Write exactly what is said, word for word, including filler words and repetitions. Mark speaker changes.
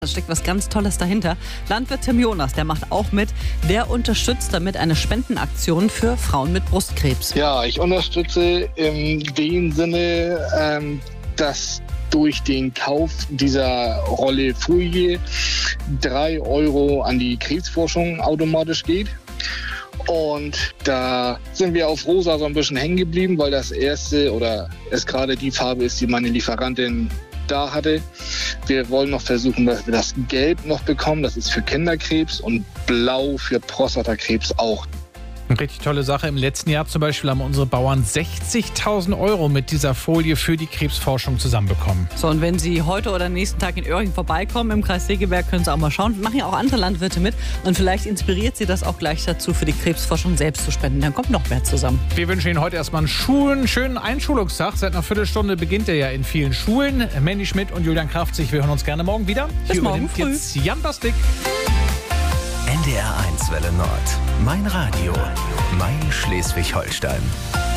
Speaker 1: Da steckt was ganz Tolles dahinter. Landwirt Tim Jonas, der macht auch mit. Der unterstützt damit eine Spendenaktion für Frauen mit Brustkrebs.
Speaker 2: Ja, ich unterstütze in dem Sinne, ähm, dass durch den Kauf dieser Rolle Folie drei Euro an die Krebsforschung automatisch geht. Und da sind wir auf rosa so ein bisschen hängen geblieben, weil das erste oder es gerade die Farbe ist, die meine Lieferantin da hatte. Wir wollen noch versuchen, dass wir das Gelb noch bekommen. Das ist für Kinderkrebs und Blau für Prostatakrebs auch.
Speaker 3: Eine richtig tolle Sache. Im letzten Jahr zum Beispiel haben unsere Bauern sechzigtausend Euro mit dieser Folie für die Krebsforschung zusammenbekommen.
Speaker 1: So, und wenn Sie heute oder nächsten Tag in Öhring vorbeikommen im Kreis Segeberg, können Sie auch mal schauen. Machen ja auch andere Landwirte mit und vielleicht inspiriert Sie das auch gleich dazu, für die Krebsforschung selbst zu spenden. Dann kommt noch mehr zusammen.
Speaker 3: Wir wünschen Ihnen heute erstmal einen Schulen, schönen Einschulungstag. Seit einer Viertelstunde beginnt er ja in vielen Schulen. Mandy Schmidt und Julian Kraftzig, wir hören uns gerne morgen wieder.
Speaker 1: Bis
Speaker 3: Hier
Speaker 1: morgen
Speaker 3: übernimmt
Speaker 1: früh.
Speaker 3: jetzt Jan Bastik.
Speaker 4: N D R eins Welle Nord. Mein Radio. Mein Schleswig-Holstein.